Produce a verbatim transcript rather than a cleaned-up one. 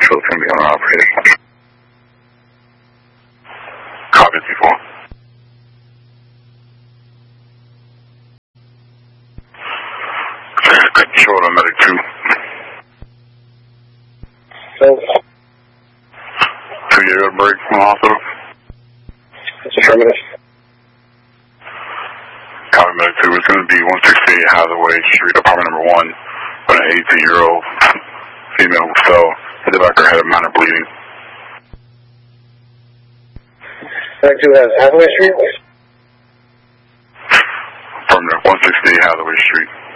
so it's going to be on operating. Copy, T four. Control to medic two. So, two year break from the hospital. it's affirmative. Copy, medic two. It's going to be one sixty-eight Hathaway Street, apartment number one, when an eighty-two year old female fell, hit the back of her head, minor bleeding. Medic two has Hathaway Street? Affirmative, one sixty-eight Hathaway Street.